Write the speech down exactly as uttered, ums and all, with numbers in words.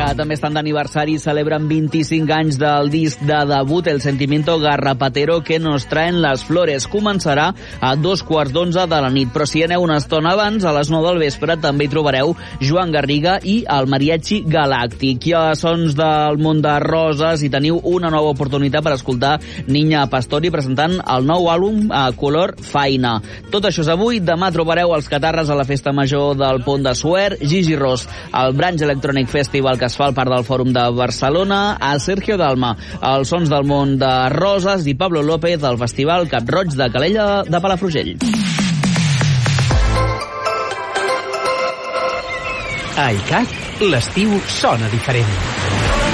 també estan d'aniversari, celebren vint-i-cinc anys del disc de debut El Sentimiento Garrapatero que nos traen las flores. Començarà a dos quarts d'onze de la nit, però si aneu una estona abans, a les nou del vespre, també hi trobareu Joan Garriga i el Mariachi Galàctic. I a sons del món de Roses hi teniu una nova oportunitat per escoltar Niña Pastori presentant el nou àlbum a Color Faina. Tot això és avui. Demà trobareu els Catarres a la Festa Major del Pont de Suert, Gigi Ros al Branch Electronic Festival que es fa al Parc del Fòrum de Barcelona, a Sergio Dalma els sons del món de Roses i Pablo López al Festival Cap Roig de Calella de Palafrugell. A I C A C, l'estiu sona diferent.